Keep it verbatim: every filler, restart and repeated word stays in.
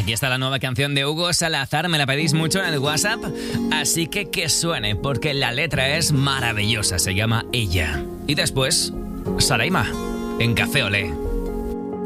Aquí está la nueva canción de Hugo Salazar, me la pedís mucho en el WhatsApp, así que que suene, porque la letra es maravillosa, se llama Ella. Y después, Saraima, en Café Olé.